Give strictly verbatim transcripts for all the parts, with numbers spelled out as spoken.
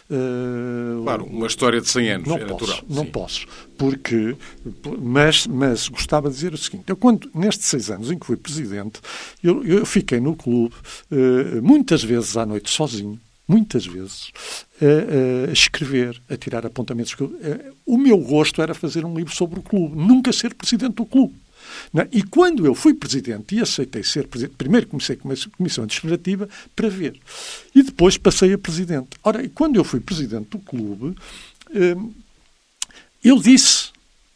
Uh, claro, uma história de cem anos, não é posso, natural. Não Sim. posso, porque... Mas, mas gostava de dizer o seguinte, eu quando, nestes seis anos em que fui presidente, eu, eu fiquei no clube uh, muitas vezes à noite sozinho, muitas vezes, a, a escrever, a tirar apontamentos. O meu gosto era fazer um livro sobre o clube, nunca ser presidente do clube. E quando eu fui presidente e aceitei ser presidente, primeiro comecei com uma comissão administrativa para ver. E depois passei a presidente. Ora, e quando eu fui presidente do clube, eu disse,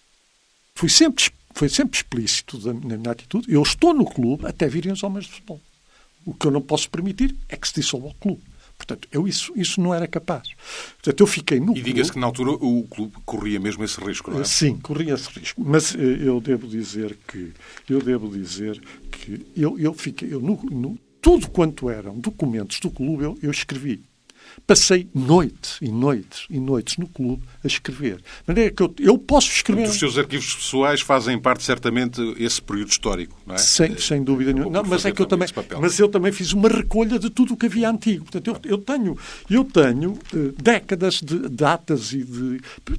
fui sempre, foi sempre explícito na minha atitude, eu estou no clube até virem os homens de futebol. O que eu não posso permitir é que se dissolva o clube. Portanto, eu isso, isso não era capaz. Portanto, eu fiquei no E diga-se que na altura o clube corria mesmo esse risco, não é? Sim, corria esse risco. Mas eu devo dizer que eu devo dizer que eu, eu fiquei eu, no, no, tudo quanto eram documentos do clube eu, eu escrevi. Passei noites e noites e noites no clube a escrever. De maneira que eu, eu posso escrever... Os seus arquivos pessoais fazem parte, certamente, esse período histórico, não é? Sem, sem dúvida nenhuma. Não, mas é que eu também, mas eu também fiz uma recolha de tudo o que havia antigo. Portanto, eu, eu tenho, eu tenho uh, décadas de datas e de...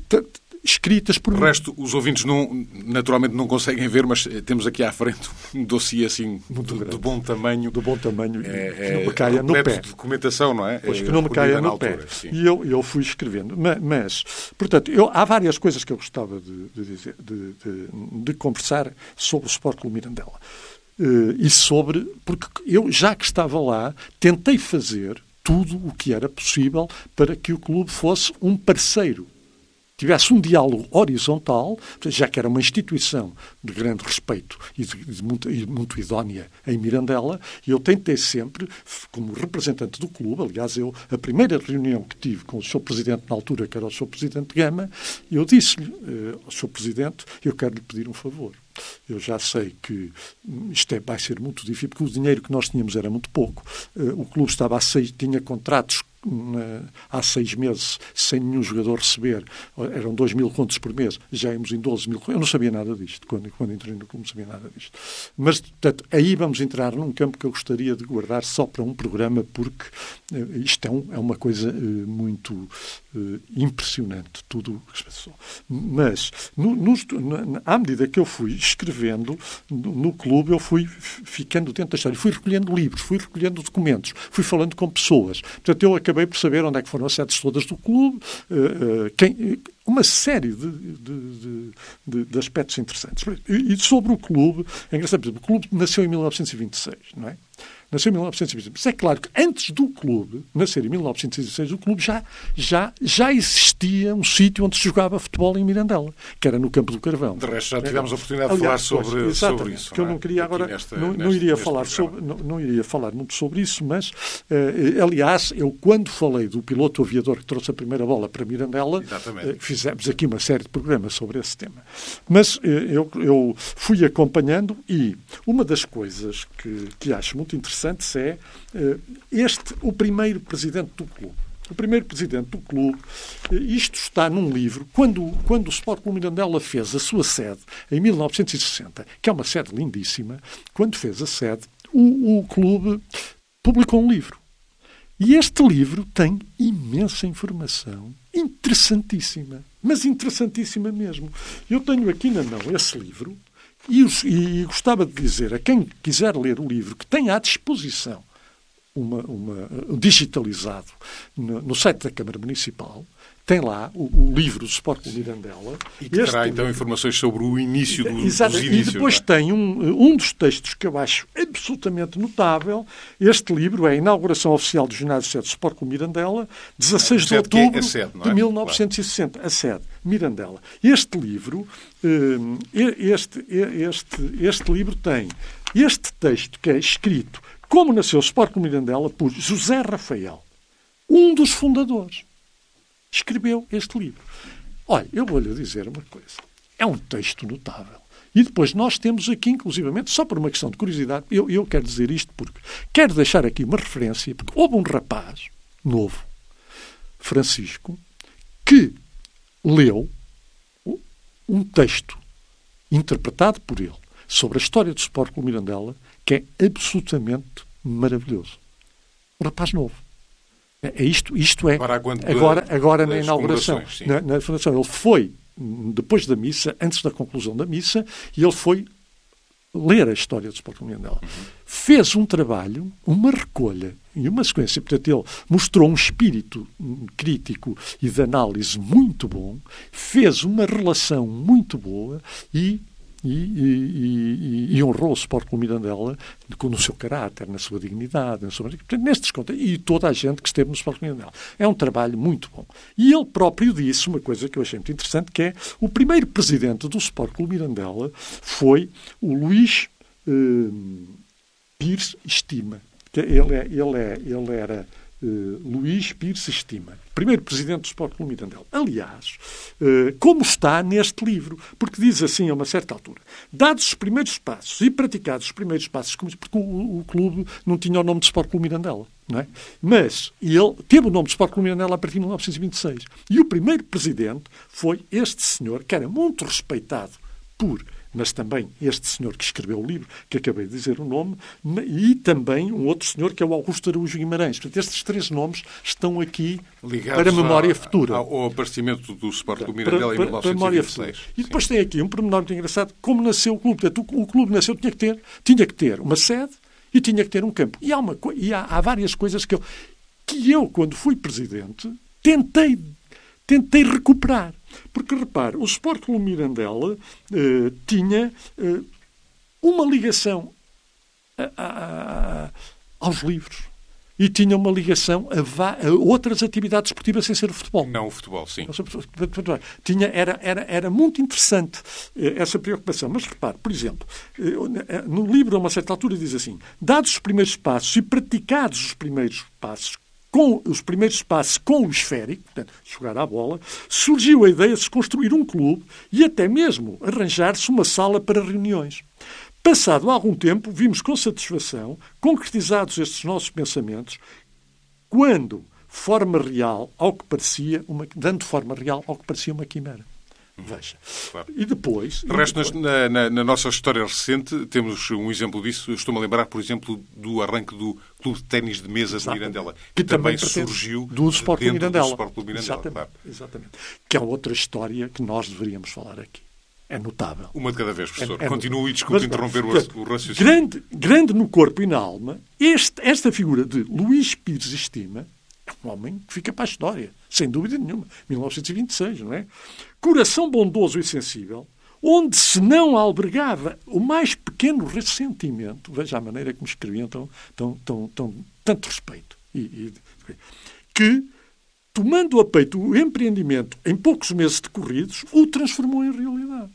escritas por... O resto, os ouvintes não, naturalmente não conseguem ver, mas temos aqui à frente um dossiê assim de, de bom tamanho. De bom tamanho, é, que não me caia no pé. De documentação, não é? Pois, que não me caia no pé. E eu, eu fui escrevendo. Mas, mas portanto, eu, há várias coisas que eu gostava de, de, dizer, de, de, de conversar sobre o Sport Clube Mirandela. Uh, e sobre... Porque eu, já que estava lá, tentei fazer tudo o que era possível para que o clube fosse um parceiro, tivesse um diálogo horizontal, já que era uma instituição de grande respeito e, de, de muito, e muito idónea em Mirandela, e eu tentei sempre, como representante do clube, aliás, eu, a primeira reunião que tive com o senhor Presidente na altura, que era o senhor Presidente Gama, eu disse-lhe, eh, ao senhor Presidente, eu quero lhe pedir um favor. Eu já sei que isto é, vai ser muito difícil, porque o dinheiro que nós tínhamos era muito pouco. Uh, o clube estava a seis, tinha contratos uh, há seis meses sem nenhum jogador receber. Eram dois mil contos por mês. Já íamos em doze mil. Eu não sabia nada disto. Quando, quando entrei no clube não sabia nada disto. Mas, portanto, aí vamos entrar num campo que eu gostaria de guardar só para um programa, porque uh, isto é, um, é uma coisa uh, muito uh, impressionante, tudo o que se passou. Mas, no, no, na, à medida que eu fui escrevendo no, no clube, eu fui ficando dentro da história. Fui recolhendo livros, fui recolhendo documentos, fui falando com pessoas. Portanto, eu acabei por saber onde é que foram as sedes todas do clube, uh, uh, quem, uma série de, de, de, de, de aspectos interessantes. E, e sobre o clube, é engraçado, por exemplo, o clube nasceu em mil novecentos e vinte e seis, não é? Nasceu em mil novecentos e vinte e seis. Mas é claro que antes do clube nascer em mil novecentos e vinte e seis, o clube já, já, já existia um sítio onde se jogava futebol em Mirandela, que era no Campo do Carvão. De resto, já tivemos a oportunidade Aliás, de falar sobre, pois, sobre isso. Que eu não queria agora, nesta, não, neste, não, iria neste falar sobre, não, não iria falar muito sobre isso, mas, uh, aliás, eu quando falei do piloto aviador que trouxe a primeira bola para Mirandela, uh, fizemos aqui uma série de programas sobre esse tema. Mas uh, eu, eu fui acompanhando e uma das coisas que, que acho muito interessantes é este, o primeiro presidente do clube. O primeiro presidente do clube, isto está num livro, quando, quando o Sport Clube Mirandela fez a sua sede, em mil novecentos e sessenta, que é uma sede lindíssima, quando fez a sede, o, o clube publicou um livro. E este livro tem imensa informação, interessantíssima, mas interessantíssima mesmo. Eu tenho aqui na mão esse livro e, os, e gostava de dizer a quem quiser ler o livro que tenha à disposição Uma, uma, digitalizado no, no site da Câmara Municipal, tem lá o, o livro do Sport Clube Mirandela. E que terá, então, informações sobre o início do, Exato, dos inícios. E depois é? tem um, um dos textos que eu acho absolutamente notável. Este livro é a inauguração oficial do ginásio sede do Sport Clube Mirandela, dezasseis de outubro é sede, é? de mil novecentos e sessenta. Claro. A sede, Mirandela. Este livro, este, este, este livro tem este texto que é escrito Como nasceu o Sport Clube Mirandela, por José Rafael, um dos fundadores, escreveu este livro. Olha, eu vou-lhe dizer uma coisa. É um texto notável. E depois nós temos aqui, inclusivamente, só por uma questão de curiosidade, eu, eu quero dizer isto porque quero deixar aqui uma referência, porque houve um rapaz novo, Francisco, que leu um texto interpretado por ele sobre a história do Sport Clube Mirandela, que é absolutamente maravilhoso. Um rapaz novo. É isto, isto é, agora, agora, agora na inauguração, na, na fundação, ele foi, depois da missa, antes da conclusão da missa, e ele foi ler a história do Sport Clube Mirandela. Uhum. Fez um trabalho, uma recolha e uma sequência. Portanto, ele mostrou um espírito crítico e de análise muito bom, fez uma relação muito boa e, e, e, e, e honrou o Sport Clube Mirandela no seu caráter, na sua dignidade, na sua... Portanto, nestes contos, e toda a gente que esteve no Sport Clube Mirandela. É um trabalho muito bom. E ele próprio disse uma coisa que eu achei muito interessante, que é o primeiro presidente do Sport Clube Mirandela foi o Luís eh, Pires Estima. Ele, é, ele, é, ele era uh, Luís Pires Estima, primeiro presidente do Sport Clube Mirandela. Aliás, uh, como está neste livro, porque diz assim a uma certa altura, dados os primeiros passos e praticados os primeiros passos, porque o, o clube não tinha o nome de Sport Clube Mirandela, não é? Mas ele teve o nome de Sport Clube Mirandela a partir de mil novecentos e vinte e seis. E o primeiro presidente foi este senhor, que era muito respeitado por... mas também este senhor que escreveu o livro, que acabei de dizer o nome, e também um outro senhor que é o Augusto Araújo Guimarães. Portanto, estes três nomes estão aqui ligados para a memória a, futura. Ao aparecimento do Sport Clube Mirandela em mil novecentos e vinte e seis. E depois Sim. tem aqui um pormenor muito engraçado, como nasceu o clube. Portanto, o, o clube nasceu, tinha que ter, tinha que ter uma sede e tinha que ter um campo. E há, uma, e há, há várias coisas que eu, que eu, quando fui presidente, tentei, tentei recuperar. Porque, repare, o Sport Clube Mirandela eh, tinha eh, uma ligação a, a, a, aos livros e tinha uma ligação a, a outras atividades esportivas sem ser o futebol. Não o futebol, sim. Tinha, era, era, era muito interessante eh, essa preocupação. Mas, repare, por exemplo, eh, no livro, a uma certa altura, diz assim, dados os primeiros passos e praticados os primeiros passos, com os primeiros passos com o esférico, portanto, jogar à bola, surgiu a ideia de se construir um clube e até mesmo arranjar-se uma sala para reuniões. Passado algum tempo, vimos com satisfação, concretizados estes nossos pensamentos, quando forma real ao que parecia uma, dando forma real ao que parecia uma quimera. Veja. Claro. E depois... De resto, depois... Na, na, na nossa história recente, temos um exemplo disso. Estou-me a lembrar, por exemplo, do arranque do Clube de Ténis de Mesa de Mirandela, que, que também, também surgiu do Sport Clube Mirandela. Do Sport Clube Mirandela. Exatamente, claro. Exatamente. Que é outra história que nós deveríamos falar aqui. É notável. Uma de cada vez, professor. É, é Continuo e desculpe interromper mas, o, o raciocínio. Grande, grande no corpo e na alma, este, esta figura de Luís Pires Estima é um homem que fica para a história, sem dúvida nenhuma. mil novecentos e vinte e seis, não é? Coração bondoso e sensível, onde se não albergava o mais pequeno ressentimento, veja a maneira como escreviam tão, tão, tão, tão, tanto respeito, e, e, que, tomando a peito o empreendimento em poucos meses decorridos, o transformou em realidade.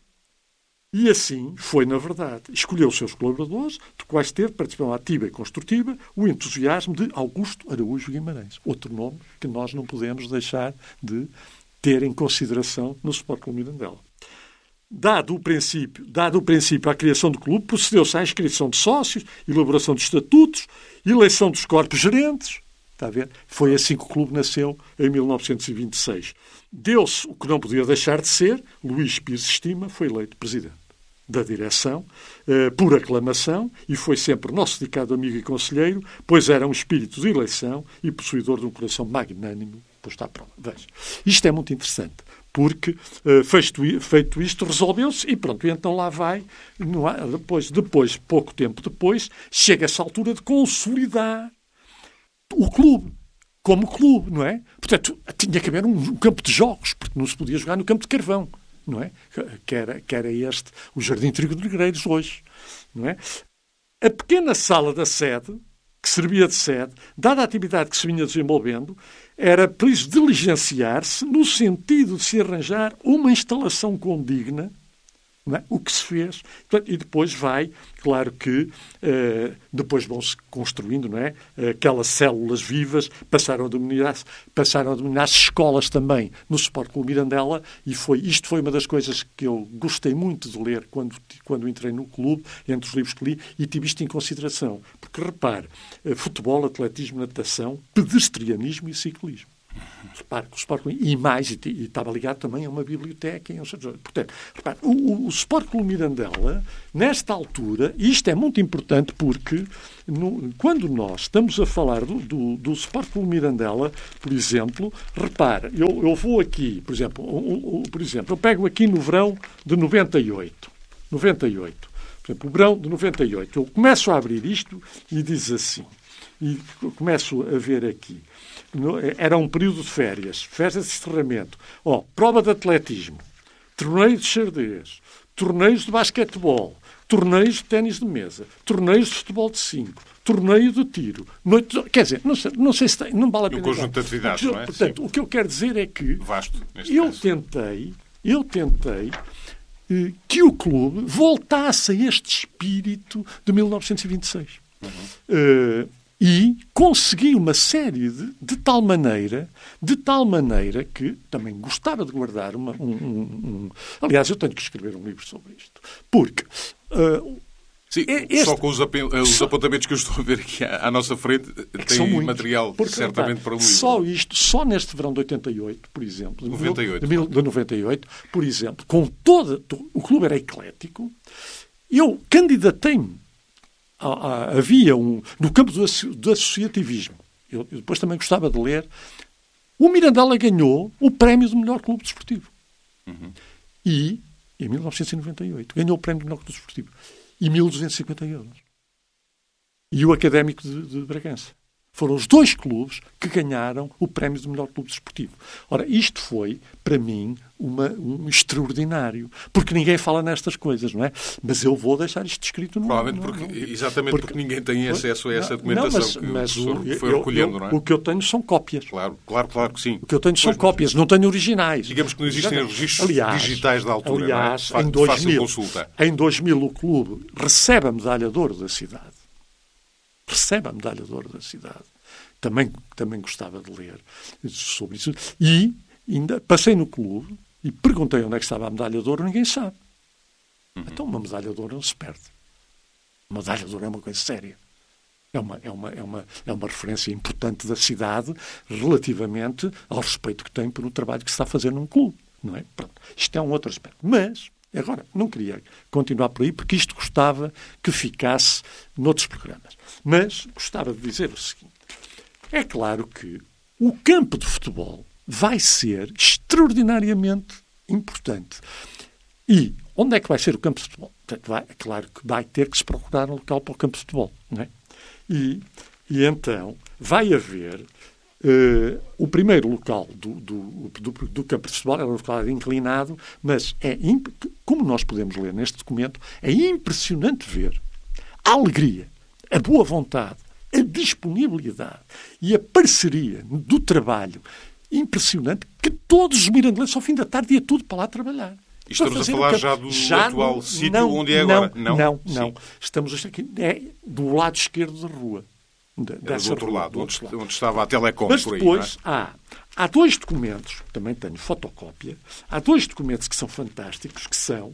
E assim foi, na verdade. Escolheu os seus colaboradores, de quais teve participação ativa e construtiva, o entusiasmo de Augusto Araújo Guimarães. Outro nome que nós não podemos deixar de ter em consideração no Sport Clube Mirandela. Dado o princípio, dado o princípio à criação do clube, procedeu-se à inscrição de sócios, elaboração de estatutos, eleição dos corpos gerentes. Está a ver? Foi assim que o clube nasceu em mil novecentos e vinte e seis. Deu-se o que não podia deixar de ser, Luís Pires Estima foi eleito presidente da direção, eh, por aclamação, e foi sempre nosso dedicado amigo e conselheiro, pois era um espírito de eleição e possuidor de um coração magnânimo posto à prova. Veja, isto é muito interessante, porque eh, feito, feito isto, resolveu-se e pronto, e então lá vai, há, depois, depois, pouco tempo depois, chega essa altura de consolidar o clube, como clube, não é? Portanto, tinha que haver um, um campo de jogos, porque não se podia jogar no campo de carvão, não é? Que era, que era este, o Jardim Trigo de Negreiros hoje, não é? A pequena sala da sede, que servia de sede, dada a atividade que se vinha desenvolvendo, era preciso diligenciar-se no sentido de se arranjar uma instalação condigna, não é? O que se fez. E depois vai, claro que, eh, depois vão-se construindo, não é? Aquelas células vivas, passaram a dominar-se, passaram a dominar-se escolas também no Sport Clube Mirandela, e foi, isto foi uma das coisas que eu gostei muito de ler quando, quando entrei no clube, entre os livros que li, e tive isto em consideração. Porque, repare, futebol, atletismo, natação, pedestrianismo e ciclismo. Repare, o Sport Clube, e mais, e, e estava ligado também a uma biblioteca. E um, portanto, repare, o, o, o Sport Clube Mirandela, nesta altura, e isto é muito importante porque no, quando nós estamos a falar do, do, do Sport Clube Mirandela, por exemplo, repare, eu, eu vou aqui, por exemplo, o, o, por exemplo, eu pego aqui no verão de noventa e oito. noventa e oito. Por exemplo, o verão de noventa e oito. Eu começo a abrir isto e diz assim, e começo a ver aqui. Era um período de férias, festas de encerramento. Oh, prova de atletismo, torneio de xadrez, torneios de basquetebol, torneios de ténis de mesa, torneios de futebol de cinco, torneio de tiro. Noite de... Quer dizer, não sei, não sei se tem, não vale a pena. Um conjunto de atividades, eu, não é? Portanto, Sim. O que eu quero dizer é que Vasto, neste eu caso. tentei, eu tentei eh, que o clube voltasse a este espírito de mil novecentos e vinte e seis. Uhum. Uh, E consegui uma série de, de tal maneira, de tal maneira que também gostava de guardar uma, um, um, um... Aliás, eu tenho que escrever um livro sobre isto. Porque... Uh, Sim, este... só com os, ap... os só... apontamentos que eu estou a ver aqui à, à nossa frente, é tem material porque, certamente tá, para um livro. Só isto, só neste verão de oitenta e oito, por exemplo, noventa e oito, de, mil, de noventa e oito, por exemplo, com toda... O clube era eclético, eu candidatei-me. Havia um... No campo do, do associativismo, eu, eu depois também gostava de ler, o Mirandela ganhou o prémio do melhor clube desportivo. Uhum. E, em mil novecentos e noventa e oito, ganhou o prémio do melhor clube desportivo. E mil duzentos e cinquenta euros. E o Académico de, de Bragança. Foram os dois clubes que ganharam o prémio do melhor clube desportivo. Ora, isto foi, para mim, uma, um extraordinário. Porque ninguém fala nestas coisas, não é? Mas eu vou deixar isto escrito no... Provavelmente no, porque, no, exatamente porque, porque ninguém tem acesso a essa documentação não, mas, que mas o professor foi eu, recolhendo, eu, não é? O que eu tenho são cópias. Claro, claro, claro que sim. O que eu tenho pois são não, cópias, não tenho originais. Digamos que não existem registros aliás, digitais da altura, aliás, não é? em dois Fácil mil, consulta. Em dois mil o clube recebe a medalha de ouro da cidade. Recebe a medalha de ouro da cidade. Também, também gostava de ler sobre isso. E ainda passei no clube e perguntei onde é que estava a medalha de ouro, ninguém sabe. Uhum. Então uma medalha de ouro não se perde. Uma medalha de ouro é uma coisa séria. É uma, é uma, é uma, é uma referência importante da cidade relativamente ao respeito que tem pelo trabalho que se está a fazer num clube. Não é? Pronto. Isto é um outro aspecto. Mas, agora, não queria continuar por aí, porque isto gostava que ficasse noutros programas. Mas gostava de dizer o seguinte. É claro que o campo de futebol vai ser extraordinariamente importante. E onde é que vai ser o campo de futebol? Vai, é claro que vai ter que se procurar um local para o campo de futebol. Não é? e, e então vai haver uh, o primeiro local do, do, do, do campo de futebol, era um local inclinado, mas é, como nós podemos ler neste documento, é impressionante ver a alegria, a boa vontade, a disponibilidade e a parceria do trabalho impressionante que todos os mirandelenses ao fim da tarde ia tudo para lá trabalhar. E estamos a falar um já do já atual não, sítio não, onde é agora? Não, não, não. não. Estamos aqui é, do lado esquerdo da rua. De, é do outro rua, lado, do onde, outro lado, onde estava a Telecom. Mas por aí, depois não é? há, há dois documentos, também tenho fotocópia, há dois documentos que são fantásticos, que são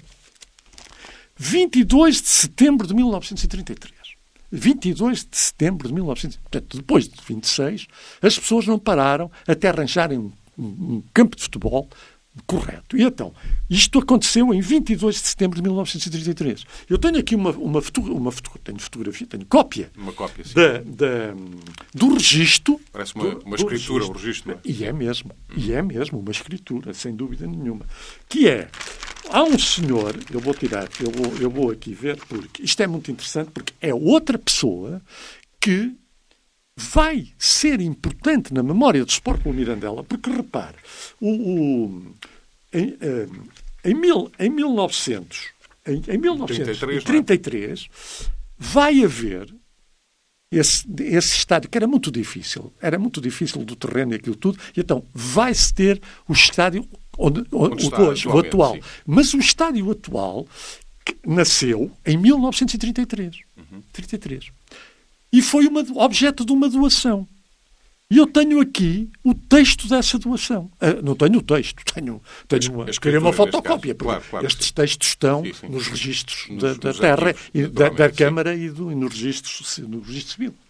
vinte e dois de setembro de mil novecentos e trinta e três. vinte e dois de setembro de mil e novecentos. Portanto, depois de vinte e seis, as pessoas não pararam até arranjarem um, um, um campo de futebol correto. E então, isto aconteceu em vinte e dois de setembro de mil novecentos e trinta e três. Eu tenho aqui uma, uma, foto, uma foto, tenho fotografia, tenho cópia, uma cópia sim. Da, da, do registro. Parece uma, do, uma do escritura, registro. um registro. Não é? E é mesmo, hum. e é mesmo uma escritura, sem dúvida nenhuma. Que é, há um senhor, eu vou tirar, eu vou, eu vou aqui ver, porque isto é muito interessante, porque é outra pessoa que vai ser importante na memória do Sport Clube Mirandela, porque, repare, o, o, em, em, mil, em, mil e novecentos, em, em mil novecentos e trinta e três é? vai haver esse, esse estádio, que era muito difícil, era muito difícil do terreno e aquilo tudo, e então vai-se ter o estádio onde, onde, onde o, hoje, o atual. Sim. Mas o estádio atual que nasceu em mil novecentos e trinta e três. Uhum. trinta e três. E foi uma, objeto de uma doação. E eu tenho aqui o texto dessa doação. Uh, não tenho o texto, tenho, tenho uma, queria uma fotocópia. Claro, claro, estes sim. textos estão sim, sim. nos registros nos, da, da nos terra, arquivos, e da, da Câmara e, do, e nos registros, no registro civil.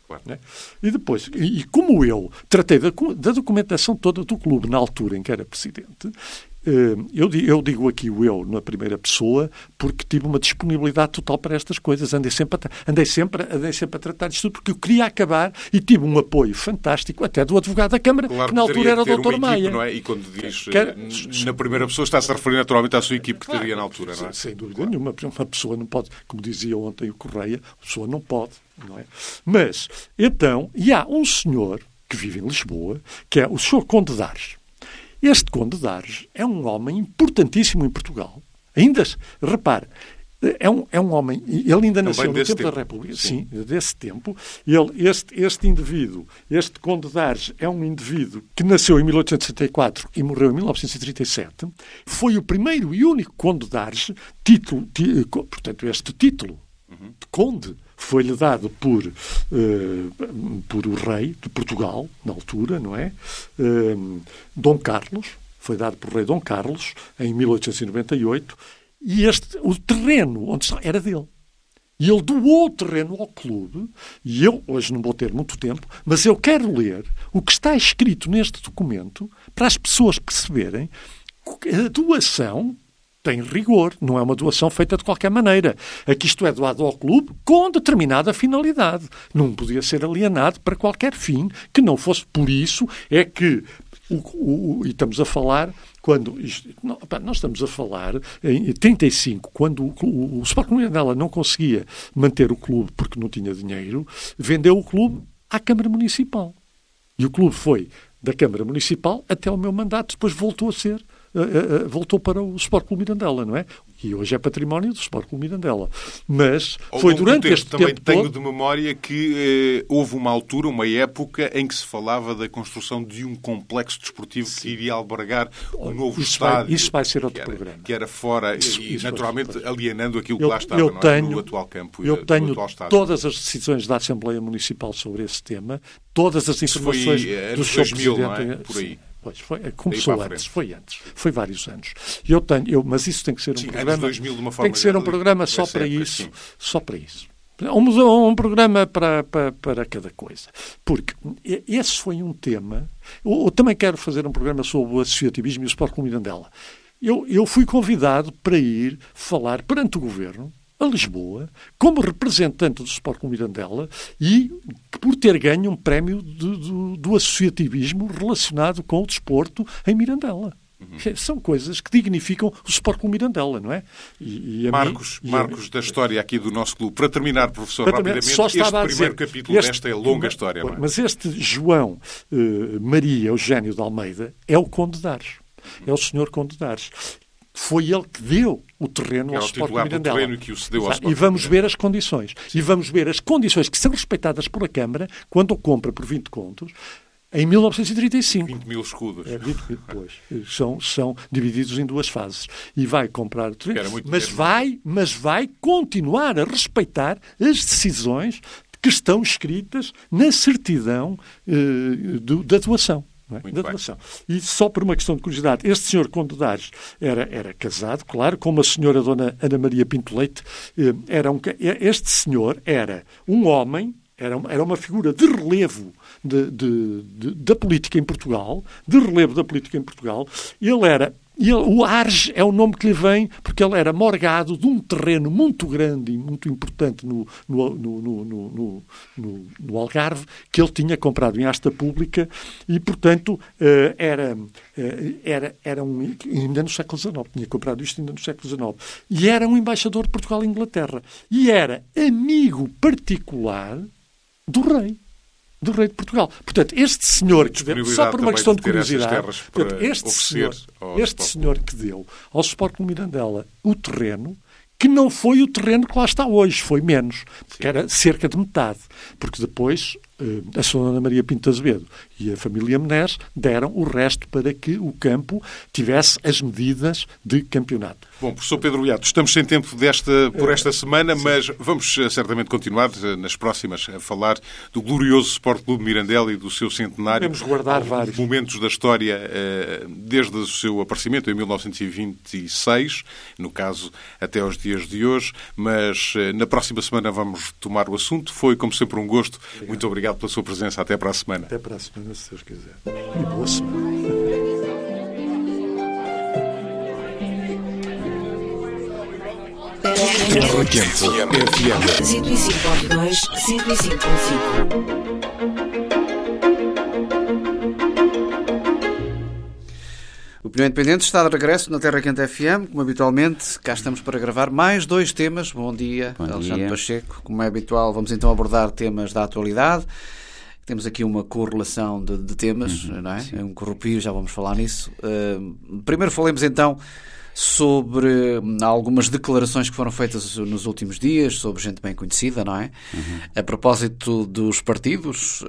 Claro. Né? E depois, e, e como eu tratei da, da documentação toda do clube na altura em que era presidente, Eu, eu digo aqui o eu na primeira pessoa porque tive uma disponibilidade total para estas coisas. Andei sempre a, andei sempre, andei sempre a tratar disto tudo porque eu queria acabar e tive um apoio fantástico até do advogado da Câmara, claro, que na altura era o doutor equipe, Maia. Não é? E quando diz que era, na primeira pessoa está-se a referir naturalmente à sua equipe que claro, teria na altura, não é? Sem dúvida claro. nenhuma. Uma pessoa não pode, como dizia ontem o Correia, a pessoa não pode, não é? Mas, então, e há um senhor que vive em Lisboa, que é o senhor Conde de Ares. Este Conde de Ares é um homem importantíssimo em Portugal. Ainda, repare, é um, é um homem... Ele ainda Também nasceu no tempo, tempo da República. Sim, sim desse tempo. Ele, este, este indivíduo, este Conde de Ares, é um indivíduo que nasceu em mil oitocentos e sessenta e quatro e morreu em mil novecentos e trinta e sete. Foi o primeiro e único Conde de Ares, título, tí, portanto, este título uhum. de Conde foi-lhe dado por, uh, por o rei de Portugal, na altura, não é? Uh, Dom Carlos, foi dado por rei Dom Carlos, em mil oitocentos e noventa e oito, e este, o terreno onde está, era dele. E ele doou o terreno ao clube, e eu, hoje não vou ter muito tempo, mas eu quero ler o que está escrito neste documento para as pessoas perceberem que a doação tem rigor, não é uma doação feita de qualquer maneira. Aqui isto é doado ao clube com determinada finalidade. Não podia ser alienado para qualquer fim que não fosse. Por isso é que, o, o, o, e estamos a falar, quando isto, não, opa, nós estamos a falar em trinta e cinco, quando o, o, o Sport Clube Mirandela não conseguia manter o clube porque não tinha dinheiro, vendeu o clube à Câmara Municipal. E o clube foi da Câmara Municipal até o meu mandato, depois voltou a ser Uh, uh, voltou para o Sport Clube Mirandela, não é? E hoje é património do Sport Clube Mirandela. Mas Ao foi durante tempo, este também tempo tenho todo... de memória que eh, houve uma altura, uma época, em que se falava da construção de um complexo desportivo Sim. que iria albergar o um novo isso estádio. Vai, isso vai ser outro que era, programa. Que era fora isso, e, isso naturalmente, alienando aquilo eu, que lá estava eu não é? tenho, no atual campo. Eu do tenho atual estádio. todas as decisões da Assembleia Municipal sobre esse tema, todas as informações foi, do seu Presidente. Não é? Por aí. Pois, foi, começou antes, foi antes, foi vários anos. Eu tenho, eu, mas isso tem que ser um sim, programa, dois mil, de uma forma tem que ser um programa só para época, isso, sim. só para isso. Um, um programa para, para, para cada coisa. Porque esse foi um tema. Eu, eu também quero fazer um programa sobre o associativismo e o Sport Clube Mirandela. Eu, eu fui convidado para ir falar perante o Governo, a Lisboa, como representante do Sport Clube Mirandela e por ter ganho um prémio de, de, do associativismo relacionado com o desporto em Mirandela. Uhum. São coisas que dignificam o Sport Clube Mirandela, não é? E, e Marcos, mim, Marcos e da história aqui do nosso clube. Para terminar, professor, para terminar, rapidamente, só este primeiro dizer, capítulo este, desta longa história. Não é? Mas este João uh, Maria Eugênio de Almeida é o Conde de Ares. Uhum. É o senhor Conde de Ares. Foi ele que deu o terreno ao Sport Clube Mirandela. Terreno que o cedeu ao Sport e vamos ver as condições. Sim. E vamos ver as condições que são respeitadas pela Câmara quando o compra por vinte contos em mil novecentos e trinta e cinco. vinte mil escudos. É, vinte mil, pois. São, são divididos em duas fases. E vai comprar o terreno. Mas vai, mas vai continuar a respeitar as decisões que estão escritas na certidão uh, do, da doação. É? Da doação. E só por uma questão de curiosidade, este senhor Conde de Ares era, era casado, claro, com uma senhora dona Ana Maria Pinto Leite. Era um, este senhor era um homem, era, era uma figura de relevo de, de, de, da política em Portugal, de relevo da política em Portugal. Ele era... E ele, o Ares é o nome que lhe vem porque ele era morgado de um terreno muito grande e muito importante no, no, no, no, no, no, no Algarve, que ele tinha comprado em asta pública e, portanto, era, era, era um... ainda no século dezenove, tinha comprado isto ainda no século dezenove. E era um embaixador de Portugal e Inglaterra. E era amigo particular do rei. do rei de Portugal. Portanto, este senhor que deu, só por uma questão de curiosidade, portanto, este, senhor, este senhor que deu ao Sport Clube Mirandela o terreno, que não foi o terreno que lá está hoje, foi menos, que era cerca de metade, porque depois a Sra. Ana Maria Pinto Azevedo e a família Menés deram o resto para que o campo tivesse as medidas de campeonato. Bom, professor Pedro Beato, estamos sem tempo desta, por esta semana, mas vamos certamente continuar nas próximas a falar do glorioso Sport Clube Mirandela e do seu centenário. Podemos guardar vários momentos da história desde o seu aparecimento em mil novecentos e vinte e seis, no caso até aos dias de hoje, mas na próxima semana vamos tomar o assunto. Foi, como sempre, um gosto. Obrigado. Muito obrigado pela sua presença. Até para a semana. Até para a semana, se Deus quiser. E boa semana. Terra Quente F M cento e cinco ponto dois, cento e cinco ponto cinco. O Opinião Independente está de regresso na Terra Quente F M, como habitualmente. Cá estamos para gravar mais dois temas. Bom dia, Bom Alexandre dia. Pacheco. Como é habitual, vamos então abordar temas da atualidade. Temos aqui uma correlação de, de temas, uhum, não é? Sim. Um corrupio, já vamos falar nisso. Uh, primeiro falemos então sobre algumas declarações que foram feitas nos últimos dias, sobre gente bem conhecida, não é? Uhum. A propósito dos partidos,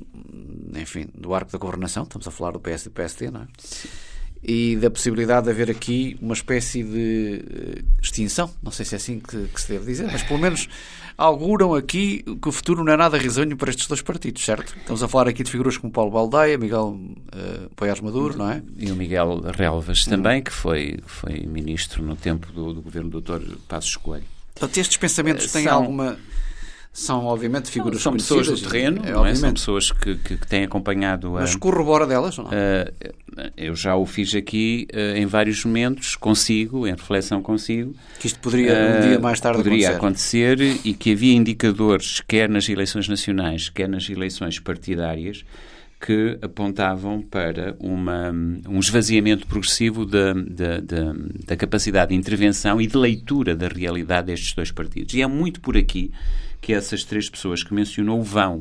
enfim, do arco da governação, estamos a falar do P S e do P S D, não é? Sim. E da possibilidade de haver aqui uma espécie de extinção, não sei se é assim que, que se deve dizer, mas pelo menos auguram aqui que o futuro não é nada risonho para estes dois partidos, certo? Estamos a falar aqui de figuras como Paulo Baldaia, Miguel uh, Poiares Maduro, não é? E o Miguel Relvas também, que foi, foi ministro no tempo do, do governo do doutor Passos Coelho. Portanto, estes pensamentos têm São... alguma... São, obviamente, figuras São conhecidas. São pessoas do terreno, é, não é? São pessoas que, que, que têm acompanhado... A, Mas corrobora delas, ou não? A, eu já o fiz aqui a, em vários momentos, consigo, em reflexão consigo. Que isto poderia, um dia mais tarde, poderia acontecer. acontecer e que havia indicadores, quer nas eleições nacionais, quer nas eleições partidárias, que apontavam para uma, um esvaziamento progressivo da, da, da, da capacidade de intervenção e de leitura da realidade destes dois partidos. E é muito por aqui que essas três pessoas que mencionou vão.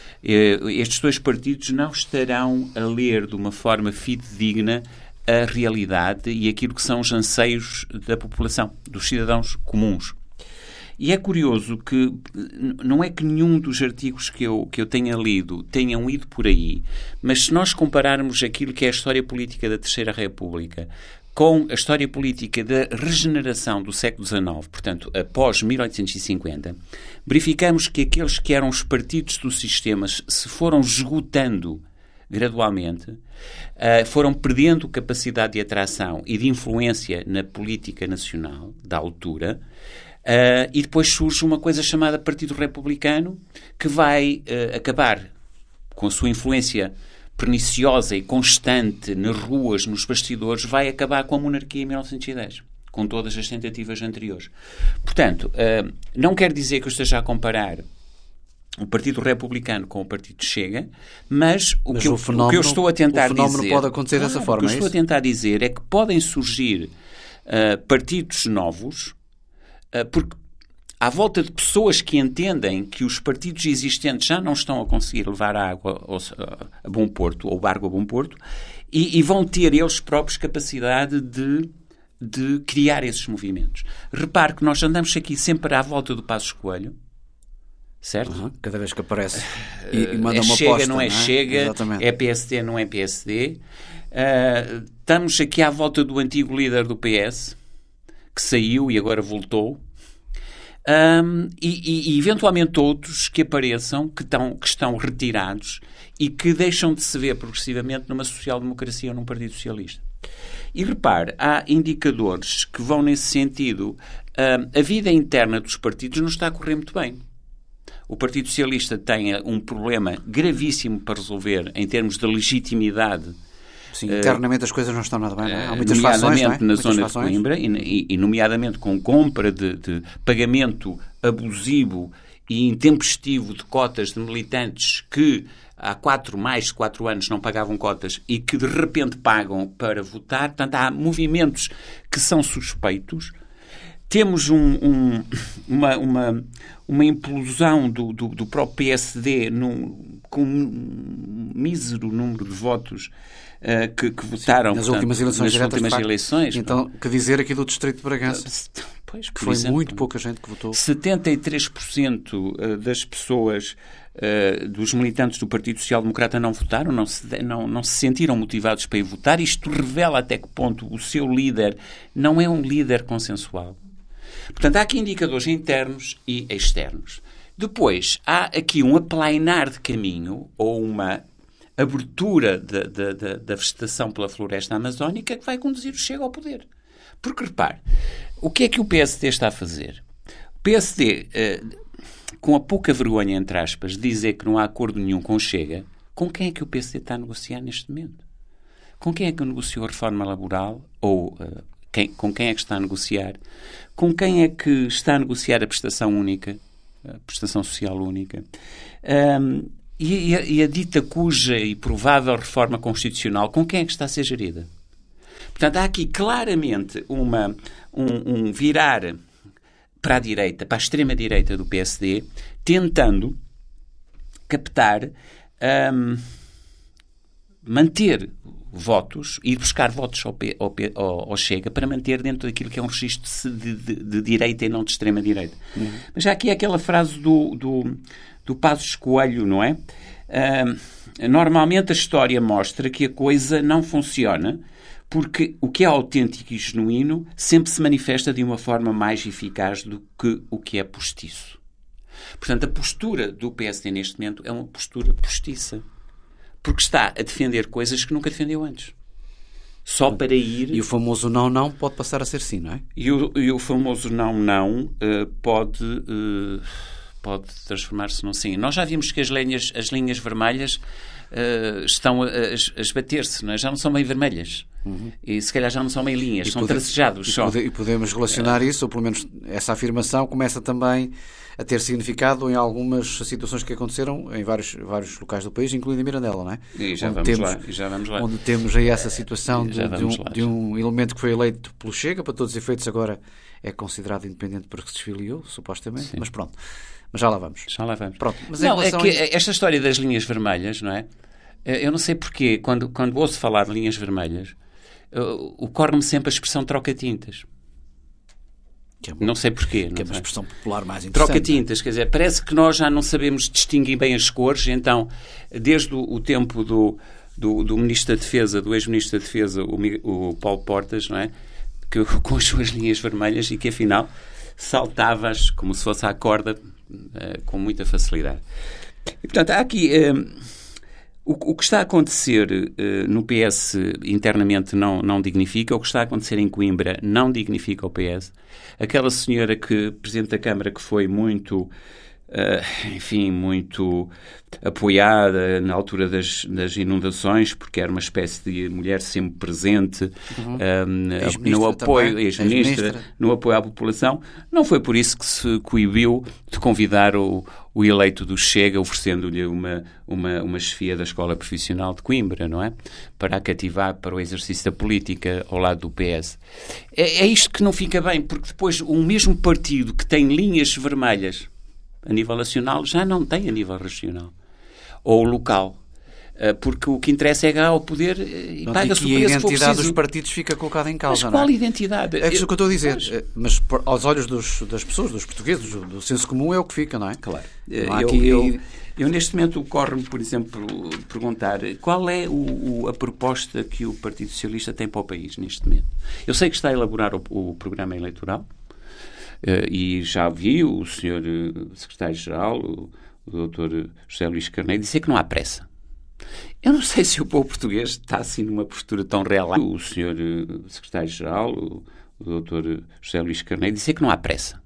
Estes dois partidos não estarão a ler de uma forma fidedigna a realidade e aquilo que são os anseios da população, dos cidadãos comuns. E é curioso que não é que nenhum dos artigos que eu, que eu tenha lido tenham ido por aí, mas se nós compararmos aquilo que é a história política da Terceira República com a história política da regeneração do século dezenove, portanto, após mil oitocentos e cinquenta, verificamos que aqueles que eram os partidos dos sistemas se foram esgotando gradualmente, uh, foram perdendo capacidade de atração e de influência na política nacional da altura, uh, e depois surge uma coisa chamada Partido Republicano, que vai uh, acabar com a sua influência perniciosa e constante nas ruas, nos bastidores, vai acabar com a monarquia em mil novecentos e dez, com todas as tentativas anteriores. Portanto, uh, não quer dizer que eu esteja a comparar o Partido Republicano com o Partido Chega, mas o, mas que, eu, o, fenómeno, o que eu estou a tentar dizer... O fenómeno pode acontecer dessa ah, forma, O que eu é estou isso? a tentar dizer é que podem surgir uh, partidos novos, uh, porque à volta de pessoas que entendem que os partidos existentes já não estão a conseguir levar a água a bom porto, ou barco a bom porto, e, e vão ter eles próprios capacidade de, de criar esses movimentos. Repare que nós andamos aqui sempre à volta do Passos Coelho, certo? Uhum. Cada vez que aparece e, e manda é uma Chega, aposta, não é, não é? Chega, Exatamente. é P S D, não é P S D. Uh, estamos aqui à volta do antigo líder do P S, que saiu e agora voltou. Um, e, e, e eventualmente outros que apareçam, que estão, que estão retirados e que deixam de se ver progressivamente numa social-democracia ou num Partido Socialista. E repare, há indicadores que vão nesse sentido. Um, a vida interna dos partidos não está a correr muito bem. O Partido Socialista tem um problema gravíssimo para resolver em termos de legitimidade. Sim, internamente as coisas não estão nada bem, não é? Há muitas nomeadamente fações, não é? na muitas zona fações. de Coimbra, e, e nomeadamente com compra de, de pagamento abusivo e intempestivo de cotas de militantes que há quatro, mais de quatro anos não pagavam cotas e que de repente pagam para votar. Portanto, há movimentos que são suspeitos. Temos um, um, uma, uma, uma implosão do, do, do próprio P S D num, com um mísero número de votos uh, que, que votaram. Sim, nas portanto, últimas eleições nas diretas, últimas eleições. Então, que dizer aqui do Distrito de Bragança? Pois, que foi exemplo, muito pouca gente que votou. setenta e três por cento das pessoas, dos militantes do Partido Social Democrata não votaram, não se, não, não se sentiram motivados para ir votar. Isto revela até que ponto o seu líder não é um líder consensual. Portanto, há aqui indicadores internos e externos. Depois, há aqui um aplainar de caminho ou uma abertura da, da, da, da vegetação pela floresta amazónica que vai conduzir o Chega ao poder. Porque, repare, o que é que o P S D está a fazer? O P S D, eh, com a pouca vergonha, entre aspas, de dizer que não há acordo nenhum com o Chega, com quem é que o P S D está a negociar neste momento? Com quem é que negociou a reforma laboral? Ou eh, quem, com quem é que está a negociar? Com quem é que está a negociar a prestação única? A prestação social única? Um, e, a, e a dita cuja e provável reforma constitucional, com quem é que está a ser gerida? Portanto, há aqui claramente uma, um, um virar para a direita, para a extrema-direita do P S D, tentando captar, um, manter votos, ir buscar votos ao, P, ao, P, ao, ao Chega para manter dentro daquilo que é um registro de, de, de direita e não de extrema-direita. Uhum. Mas já aqui é aquela frase do, do, do Passos Coelho, não é? Uh, normalmente a história mostra que a coisa não funciona porque o que é autêntico e genuíno sempre se manifesta de uma forma mais eficaz do que o que é postiço. Portanto, a postura do P S D neste momento é uma postura postiça. Porque está a defender coisas que nunca defendeu antes. Só para ir... E o famoso não-não pode passar a ser sim, não é? E o, e o famoso não-não uh, pode, uh, pode transformar-se num sim. Nós já vimos que as linhas, as linhas vermelhas uh, estão a, a esbater-se, não é? Já não são bem vermelhas. Uhum. E se calhar já não são bem linhas, e são pode, tracejados e só. Pode, e podemos relacionar uh, isso, ou pelo menos essa afirmação começa também a ter significado em algumas situações que aconteceram em vários, vários locais do país, incluindo em Mirandela, não é? E já, onde vamos, temos, lá, e já vamos lá. Onde temos aí essa situação de, de, um, lá, de um elemento que foi eleito pelo Chega, para todos os efeitos agora é considerado independente porque se desfiliou, supostamente, sim. Mas pronto. Mas já lá vamos. Já lá vamos. Pronto. Mas não, é que a... esta história das linhas vermelhas, não é? Eu não sei porquê, quando, quando ouço falar de linhas vermelhas, ocorre-me sempre a expressão troca-tintas. Que é não sei porquê. Que não é uma sei. expressão popular mais interessante. Troca-tintas, quer dizer, parece que nós já não sabemos distinguir bem as cores, então, desde o, o tempo do, do, do Ministro da Defesa, do ex-Ministro da Defesa, o, o Paulo Portas, não é? Que, com as suas linhas vermelhas e que, afinal, saltavas como se fosse à corda uh, com muita facilidade. E, portanto, há aqui... Uh, O, o que está a acontecer uh, no P S internamente não, não dignifica, o que está a acontecer em Coimbra não dignifica o P S. Aquela senhora que, Presidente da Câmara, que foi muito, uh, enfim, muito apoiada na altura das, das inundações, porque era uma espécie de mulher sempre presente uhum. um, no apoio, ex-ministra, no apoio à população, não foi por isso que se coibiu de convidar o o eleito do Chega, oferecendo-lhe uma, uma, uma chefia da Escola Profissional de Coimbra, não é? Para a cativar para o exercício da política ao lado do P S. É, é isto que não fica bem, porque depois o mesmo partido que tem linhas vermelhas a nível nacional já não tem a nível regional ou local. Porque o que interessa é ganhar ao poder e não, paga-se o preço. E a identidade dos partidos fica colocada em causa. Mas qual não é? identidade? É isso que eu estou a dizer. Mas, mas aos olhos dos, das pessoas, dos portugueses, do, do senso comum, é o que fica, não é? Claro. Não há eu, aqui... eu, eu, neste momento, ocorre-me, por exemplo, perguntar qual é o, o, a proposta que o Partido Socialista tem para o país neste momento. Eu sei que está a elaborar o, o programa eleitoral uh, e já vi o senhor secretário-geral, o, o doutor José Luís Carneiro, dizer que não há pressa. Eu não sei se o povo português está assim numa postura tão relaxa. O senhor secretário-geral, o, o doutor José Luís Carneiro, disse que não há pressa.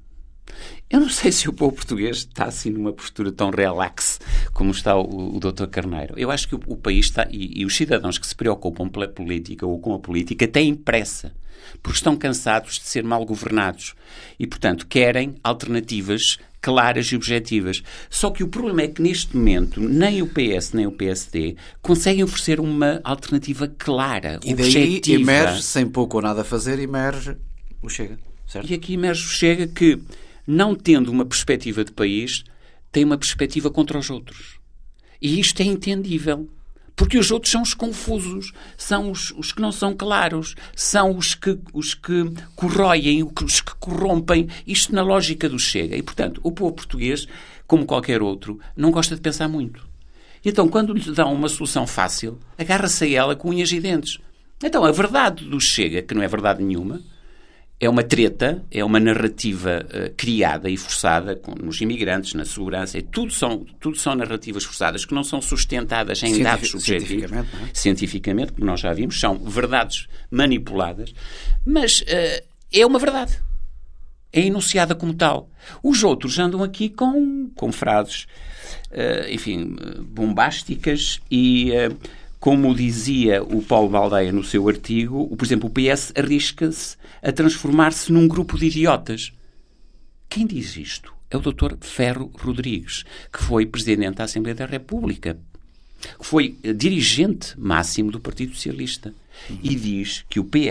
Eu não sei se o povo português está assim numa postura tão relax como está o, o doutor Carneiro. Eu acho que o, o país está, e, e os cidadãos que se preocupam pela política ou com a política têm pressa, porque estão cansados de ser mal governados e, portanto, querem alternativas claras e objetivas. Só que o problema é que, neste momento, nem o P S nem o P S D conseguem oferecer uma alternativa clara, e objetiva. E daí emerge, sem pouco ou nada a fazer, emerge o Chega, certo? E aqui emerge o Chega que, não tendo uma perspectiva de país, tem uma perspectiva contra os outros. E isto é entendível. Porque os outros são os confusos, são os, os que não são claros, são os que, os que corroem, os que corrompem, isto na lógica do Chega. E, portanto, o povo português, como qualquer outro, não gosta de pensar muito. E então, quando lhe dão uma solução fácil, agarra-se a ela com unhas e dentes. Então, a verdade do Chega, que não é verdade nenhuma, é uma treta, é uma narrativa uh, criada e forçada com, nos imigrantes, na segurança, e tudo são, tudo são narrativas forçadas que não são sustentadas em Cientific, dados subjetivos. Cientificamente, não é? Cientificamente, como nós já vimos, são verdades manipuladas, mas uh, é uma verdade. É enunciada como tal. Os outros andam aqui com, com frases, uh, enfim, bombásticas e... Uh, Como dizia o Paulo Baldeia no seu artigo, por exemplo, o P S arrisca-se a transformar-se num grupo de idiotas. Quem diz isto? É o doutor Ferro Rodrigues, que foi Presidente da Assembleia da República, que foi dirigente máximo do Partido Socialista, e diz que o P